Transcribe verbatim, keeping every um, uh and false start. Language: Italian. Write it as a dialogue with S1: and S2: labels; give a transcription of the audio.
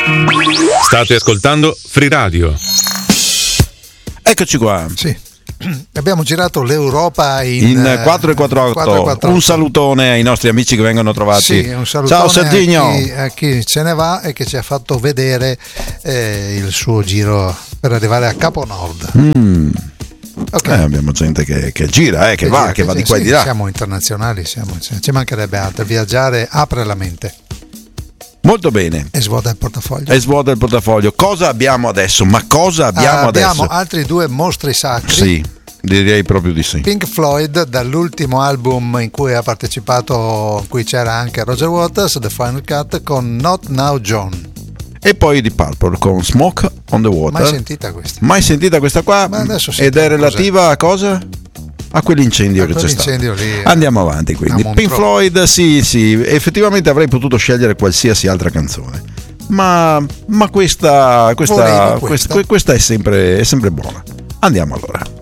S1: State ascoltando Free Radio.
S2: Eccoci qua.
S3: Sì. Abbiamo girato l'Europa in,
S2: in quattro e quarantotto. Un salutone ai nostri amici che vengono trovati.
S3: Sì, un salutone.
S2: Ciao Serginio.
S3: A chi, a chi se ne va e che ci ha fatto vedere eh, il suo giro per arrivare a Capo Nord.
S2: Mm.
S3: Okay.
S2: Eh, abbiamo gente che, che gira, eh, che, che va, gira, che va di qua e
S3: sì,
S2: di là.
S3: Siamo internazionali, siamo, ci mancherebbe altro. Viaggiare apre la mente.
S2: Molto bene.
S3: E svuota il portafoglio.
S2: E svuota il portafoglio. Cosa abbiamo adesso? Ma cosa abbiamo
S3: ah,
S2: adesso?
S3: Abbiamo altri due mostri sacri.
S2: Sì, direi proprio di sì.
S3: Pink Floyd, dall'ultimo album in cui ha partecipato, in cui c'era anche Roger Waters, The Final Cut, con Not Now John.
S2: E poi di Purple con Smoke on the Water.
S3: Mai sentita questa?
S2: Mai sentita questa qua? Ed è relativa a cosa? A quell'incendio a che c'è stato. Lì, Andiamo avanti quindi. Pink Floyd, sì, sì, effettivamente avrei potuto scegliere qualsiasi altra canzone. Ma, ma questa, questa, questa. questa, questa è, sempre, è sempre buona. Andiamo allora.